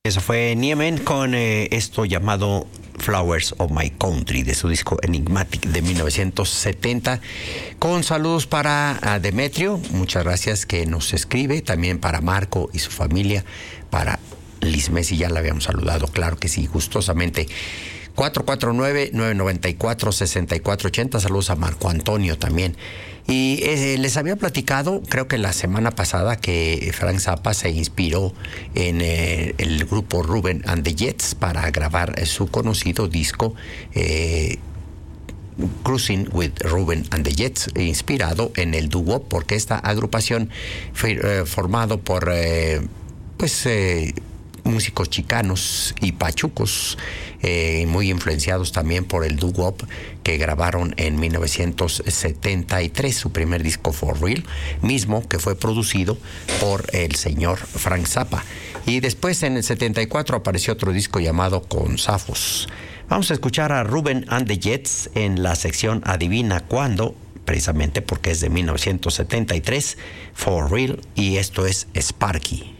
Eso fue Niemen con esto llamado Flowers of My Country, de su disco Enigmatic de 1970. Con saludos para Demetrio, muchas gracias, que nos escribe. También para Marco y su familia. Para Liz Messi, ya la habíamos saludado, claro que sí, gustosamente. 449-994-6480. Saludos a Marco Antonio también. Y les había platicado, creo que la semana pasada, que Frank Zappa se inspiró en el grupo Ruben and the Jets para grabar su conocido disco Cruising with Ruben and the Jets, inspirado en el doo-wop, porque esta agrupación fue formado por músicos chicanos y pachucos, muy influenciados también por el doo-wop, que grabaron en 1973 su primer disco For Real, mismo que fue producido por el señor Frank Zappa. Y después, en el 74, apareció otro disco llamado Con Zafos. Vamos a escuchar a Ruben and the Jets en la sección Adivina Cuándo, precisamente porque es de 1973, For Real, y esto es Sparky.